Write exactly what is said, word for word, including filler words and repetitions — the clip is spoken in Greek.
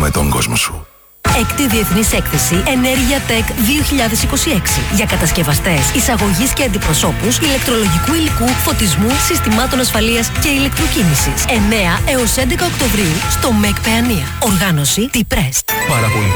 με τον κόσμο σου. Έκτη Διεθνής Έκθεση Ενέργεια Tech δύο χιλιάδες είκοσι έξι για κατασκευαστές, εισαγωγής και αντιπροσώπους ηλεκτρολογικού υλικού, φωτισμού, συστημάτων ασφαλείας και ηλεκτροκίνησης. εννέα έως έντεκα Οκτωβρίου στο ΜΕΚ Παιανία. Οργάνωση T-Prest.